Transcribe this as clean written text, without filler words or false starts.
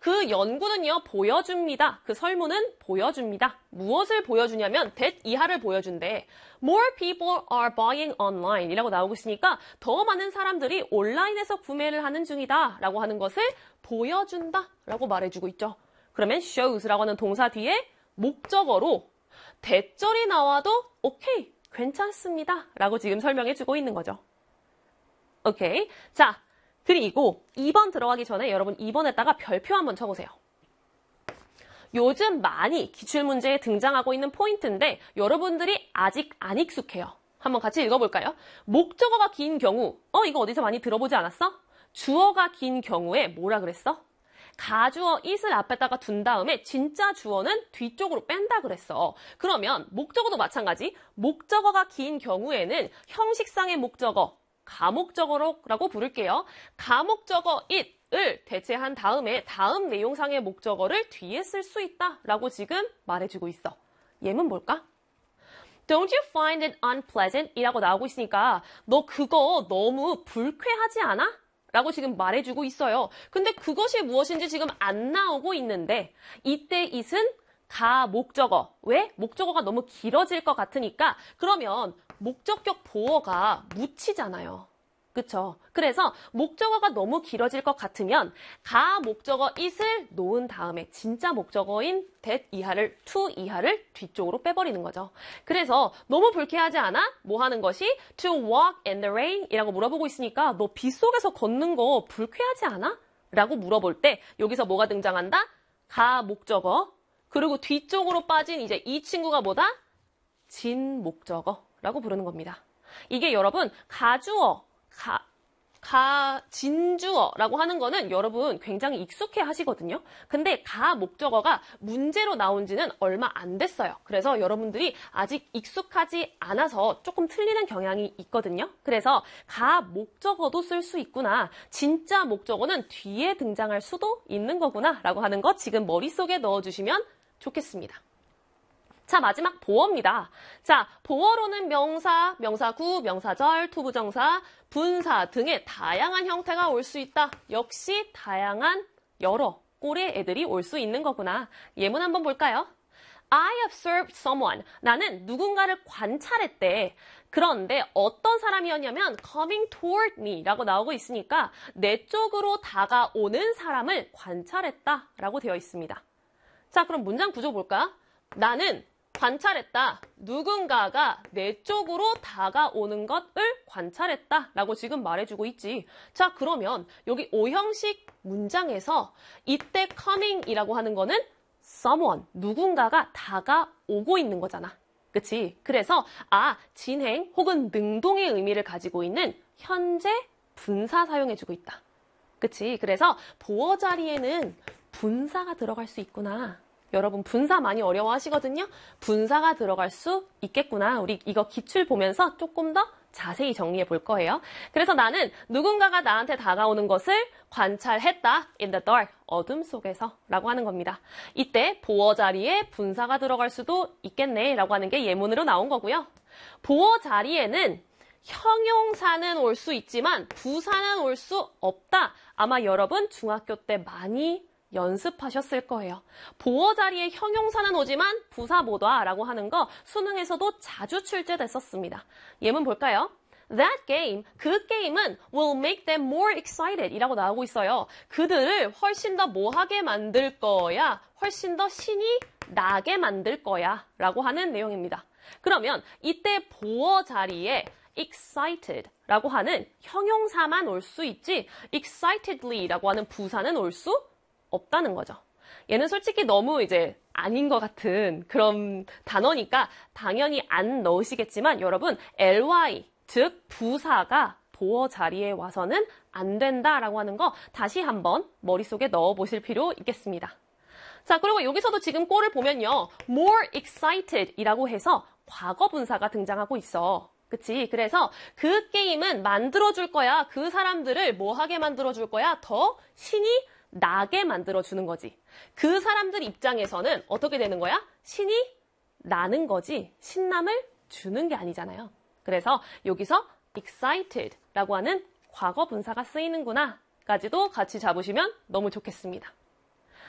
그 연구는요, 보여줍니다. 그 설문은 보여줍니다. 무엇을 보여주냐면 that 이하를 보여준대. More people are buying online 이라고 나오고 있으니까 더 많은 사람들이 온라인에서 구매를 하는 중이다 라고 하는 것을 보여준다 라고 말해주고 있죠. 그러면 shows라고 하는 동사 뒤에 목적어로 대절이 나와도 오케이, 괜찮습니다 라고 지금 설명해주고 있는 거죠. 오케이. 자, 그리고 2번 들어가기 전에 여러분 2번에다가 별표 한번 쳐보세요. 요즘 많이 기출문제에 등장하고 있는 포인트인데 여러분들이 아직 안 익숙해요. 한번 같이 읽어볼까요? 목적어가 긴 경우, 이거 어디서 많이 들어보지 않았어? 주어가 긴 경우에 뭐라 그랬어? 가주어 it을 앞에다가 둔 다음에 진짜 주어는 뒤쪽으로 뺀다 그랬어. 그러면 목적어도 마찬가지. 목적어가 긴 경우에는 형식상의 목적어, 가목적어라고 부를게요. 가목적어 it을 대체한 다음에 다음 내용상의 목적어를 뒤에 쓸 수 있다라고 지금 말해주고 있어. 예문 볼까? Don't you find it unpleasant? 이라고 나오고 있으니까 너 그거 너무 불쾌하지 않아? 라고 지금 말해주고 있어요. 근데 그것이 무엇인지 지금 안 나오고 있는데 이때 it은 가목적어. 왜? 목적어가 너무 길어질 것 같으니까 그러면 목적격 보어가 묻히잖아요. 그쵸? 그래서 목적어가 너무 길어질 것 같으면 가목적어 it을 놓은 다음에 진짜 목적어인 that 이하를, to 이하를 뒤쪽으로 빼버리는 거죠. 그래서 너무 불쾌하지 않아? 뭐 하는 것이? To walk in the rain 이라고 물어보고 있으니까 너 비 속에서 걷는 거 불쾌하지 않아? 라고 물어볼 때 여기서 뭐가 등장한다? 가목적어. 그리고 뒤쪽으로 빠진 이제 이 친구가 뭐다? 진목적어라고 부르는 겁니다. 이게 여러분 가주어, 진주어라고 하는 거는 여러분 굉장히 익숙해 하시거든요. 근데 가목적어가 문제로 나온 지는 얼마 안 됐어요. 그래서 여러분들이 아직 익숙하지 않아서 조금 틀리는 경향이 있거든요. 그래서 가목적어도 쓸 수 있구나. 진짜 목적어는 뒤에 등장할 수도 있는 거구나 라고 하는 거 지금 머릿속에 넣어주시면 좋겠습니다. 자, 마지막 보어입니다. 자, 보어로는 명사, 명사구, 명사절, 투부정사, 분사 등의 다양한 형태가 올 수 있다. 역시 다양한 여러 꼴의 애들이 올 수 있는 거구나. 예문 한번 볼까요? I observed someone. 나는 누군가를 관찰했대. 그런데 어떤 사람이었냐면 coming toward me 라고 나오고 있으니까 내 쪽으로 다가오는 사람을 관찰했다 라고 되어 있습니다. 자, 그럼 문장 구조 볼까? 나는 관찰했다. 누군가가 내 쪽으로 다가오는 것을 관찰했다 라고 지금 말해주고 있지. 자, 그러면 여기 오형식 문장에서 이때 coming이라고 하는 거는 someone, 누군가가 다가오고 있는 거잖아. 그치? 그래서 진행 혹은 능동의 의미를 가지고 있는 현재 분사 사용해주고 있다. 그치? 그래서 보어 자리에는 분사가 들어갈 수 있구나. 여러분 분사 많이 어려워하시거든요. 분사가 들어갈 수 있겠구나. 우리 이거 기출 보면서 조금 더 자세히 정리해 볼 거예요. 그래서 나는 누군가가 나한테 다가오는 것을 관찰했다. In the dark. 어둠 속에서 라고 하는 겁니다. 이때 보어 자리에 분사가 들어갈 수도 있겠네 라고 하는 게 예문으로 나온 거고요. 보어 자리에는 형용사는 올 수 있지만 부사는 올 수 없다. 아마 여러분 중학교 때 많이 연습하셨을 거예요. 보어 자리에 형용사는 오지만 부사 못 와 라고 하는 거 수능에서도 자주 출제됐었습니다. 예문 볼까요? That game, 그 게임은 will make them more excited 이라고 나오고 있어요. 그들을 훨씬 더 뭐하게 만들 거야? 훨씬 더 신이 나게 만들 거야 라고 하는 내용입니다. 그러면 이때 보어 자리에 excited 라고 하는 형용사만 올 수 있지 excitedly 라고 하는 부사는 올 수 없다는 거죠. 얘는 솔직히 너무 이제 아닌 것 같은 그런 단어니까 당연히 안 넣으시겠지만 여러분 ly, 즉 부사가 보어 자리에 와서는 안 된다라고 하는 거 다시 한번 머릿속에 넣어보실 필요 있겠습니다. 자, 그리고 여기서도 지금 꼴을 보면요. more excited 이라고 해서 과거 분사가 등장하고 있어. 그치? 그래서 그 게임은 만들어줄 거야. 그 사람들을 뭐 하게 만들어줄 거야? 더 신이 나게 만들어주는 거지. 그 사람들 입장에서는 어떻게 되는 거야? 신이 나는 거지 신남을 주는 게 아니잖아요. 그래서 여기서 excited라고 하는 과거 분사가 쓰이는구나 까지도 같이 잡으시면 너무 좋겠습니다.